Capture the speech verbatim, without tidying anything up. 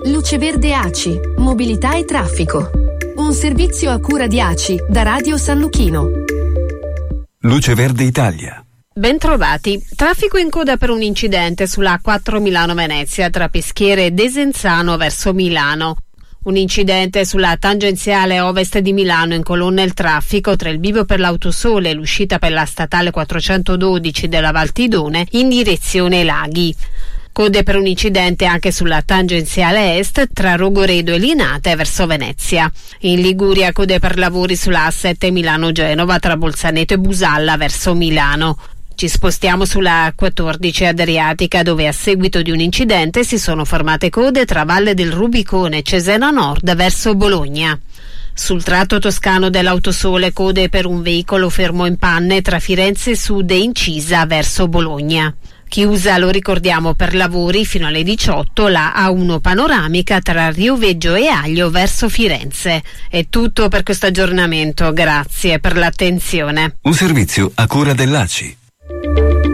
Luce Verde A C I, mobilità e traffico. Un servizio a cura di A C I da Radio San Luchino. Luce Verde Italia. Bentrovati. Traffico in coda per un incidente sulla A quattro Milano-Venezia tra Peschiera e Desenzano verso Milano. Un incidente sulla tangenziale ovest di Milano incolonna il traffico tra il bivio per l'Autosole e l'uscita per la statale quattrocentododici della Valtidone in direzione Laghi. Code per un incidente anche sulla tangenziale est tra Rogoredo e Linate verso Venezia. In Liguria code per lavori sulla A sette Milano-Genova tra Bolzaneto e Busalla verso Milano. Ci spostiamo sulla A quattordici Adriatica, dove a seguito di un incidente si sono formate code tra Valle del Rubicone e Cesena Nord verso Bologna. Sul tratto toscano dell'Autosole code per un veicolo fermo in panne tra Firenze Sud e Incisa verso Bologna. Chiusa, lo ricordiamo, per lavori fino alle diciotto la A uno panoramica tra Rioveggio e Aglio verso Firenze. È tutto per questo aggiornamento, grazie per l'attenzione. Un servizio a cura dell'A C I.